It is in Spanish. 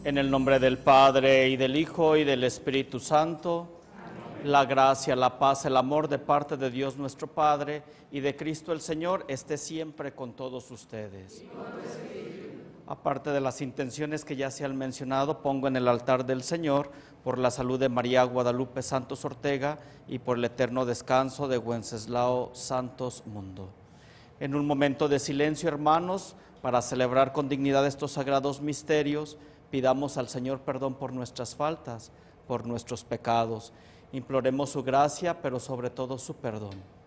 En el nombre del Padre, y del Hijo, y del Espíritu Santo. Amén. La gracia, la paz, el amor de parte de Dios nuestro Padre y de Cristo el Señor esté siempre con todos ustedes. Aparte de las intenciones que ya se han mencionado, pongo en el altar del Señor por la salud de María Guadalupe Santos Ortega y por el eterno descanso de Wenceslao Santos Mundo. En un momento de silencio, hermanos, para celebrar con dignidad estos sagrados misterios, pidamos al Señor perdón por nuestras faltas, por nuestros pecados. Imploremos su gracia, pero sobre todo su perdón.